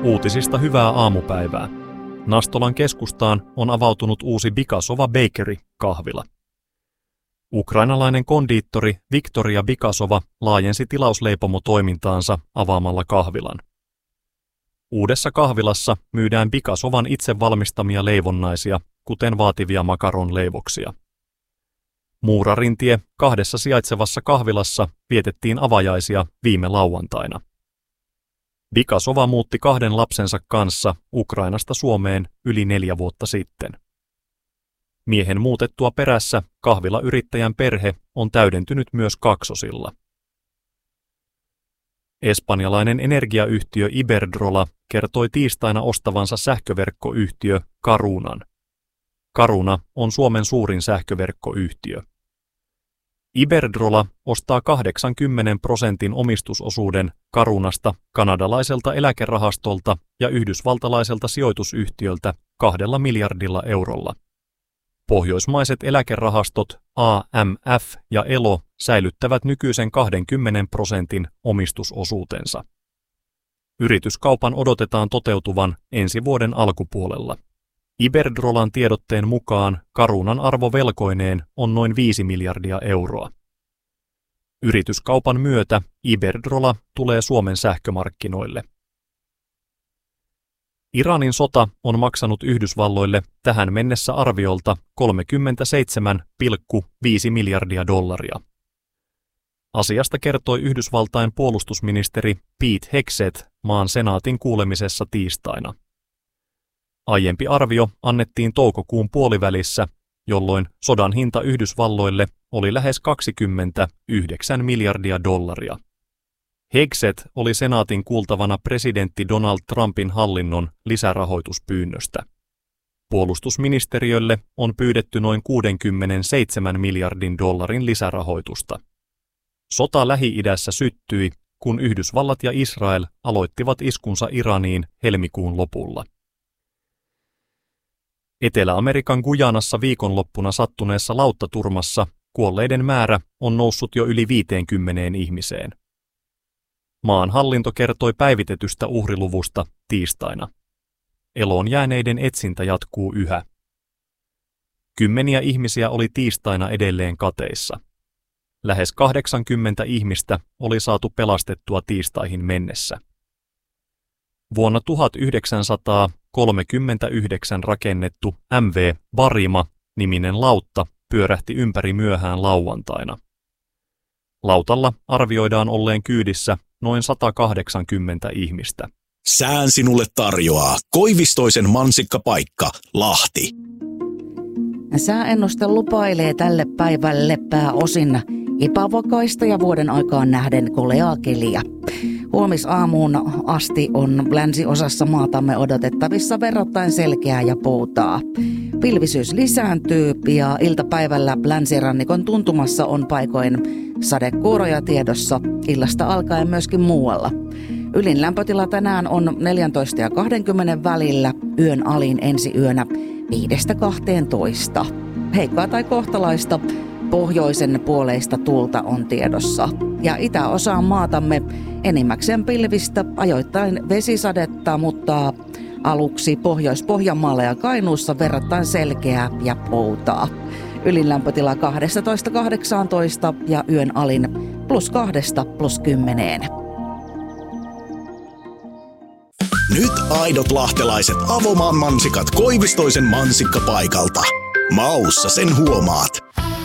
Uutisista hyvää aamupäivää. Nastolan keskustaan on avautunut uusi Bikasova Bakery-kahvila. Ukrainalainen kondiittori Viktoria Bikasova laajensi tilausleipomotoimintaansa avaamalla kahvilan. Uudessa kahvilassa myydään Bikasovan itse valmistamia leivonnaisia, kuten vaativia makaronleivoksia. Muurarintie 2 sijaitsevassa kahvilassa vietettiin avajaisia viime lauantaina. Bikasova muutti 2 lapsensa kanssa Ukrainasta Suomeen yli 4 vuotta sitten. Miehen muutettua perässä kahvilayrittäjän perhe on täydentynyt myös kaksosilla. Espanjalainen energiayhtiö Iberdrola kertoi tiistaina ostavansa sähköverkkoyhtiö Carunan. Caruna on Suomen suurin sähköverkkoyhtiö. Iberdrola ostaa 80% omistusosuuden Carunasta kanadalaiselta eläkerahastolta ja yhdysvaltalaiselta sijoitusyhtiöltä 2 miljardilla eurolla. Pohjoismaiset eläkerahastot AMF ja ELO säilyttävät nykyisen 20% omistusosuutensa. Yrityskaupan odotetaan toteutuvan ensi vuoden alkupuolella. Iberdrolan tiedotteen mukaan Carunan arvo velkoineen on noin 5 miljardia euroa. Yrityskaupan myötä Iberdrola tulee Suomen sähkömarkkinoille. Iranin sota on maksanut Yhdysvalloille tähän mennessä arviolta 37,5 miljardia dollaria. Asiasta kertoi Yhdysvaltain puolustusministeri Pete Hegseth maan senaatin kuulemisessa tiistaina. Aiempi arvio annettiin toukokuun puolivälissä, jolloin sodan hinta Yhdysvalloille oli lähes 29 miljardia dollaria. Hegseth oli senaatin kuultavana presidentti Donald Trumpin hallinnon lisärahoituspyynnöstä. Puolustusministeriölle on pyydetty noin 67 miljardin dollarin lisärahoitusta. Sota Lähi-idässä syttyi, kun Yhdysvallat ja Israel aloittivat iskunsa Iraniin helmikuun lopulla. Etelä-Amerikan Guyanassa viikonloppuna sattuneessa lauttaturmassa kuolleiden määrä on noussut jo yli 50 ihmiseen. Maan hallinto kertoi päivitetystä uhriluvusta tiistaina. Eloon jääneiden etsintä jatkuu yhä. 10 ihmisiä oli tiistaina edelleen kateissa. Lähes 80 ihmistä oli saatu pelastettua tiistaihin mennessä. Vuonna 1939 rakennettu MV Barima-niminen lautta pyörähti ympäri myöhään lauantaina. Lautalla arvioidaan olleen kyydissä noin 180 ihmistä. Sään sinulle tarjoaa Koivistoisen mansikkapaikka, Lahti. Sääennuste lupailee tälle päivälle pääosin epävakaista ja vuoden aikaan nähden koleaa keliä. Huomisaamuun asti on länsiosassa maatamme odotettavissa verrattain selkeää ja poutaa. Pilvisyys lisääntyy ja iltapäivällä länsirannikon tuntumassa on paikoin sadekuuroja tiedossa, illasta alkaen myöskin muualla. Ylin lämpötila tänään on 14 ja 20 välillä, yön alin ensi yönä 5-12. Heikkoa tai kohtalaista pohjoisen puoleista tuulta on tiedossa. Ja itäosaan maatamme enimmäkseen pilvistä, ajoittain vesisadetta, mutta aluksi Pohjois-Pohjanmaalla ja Kainuussa verrattain selkeää ja poutaa. Ylin lämpötila 12-18 ja yön alin +2 +10. Nyt aidot lahtelaiset avomaan mansikat Koivistoisen mansikkapaikalta. Maussa sen huomaat.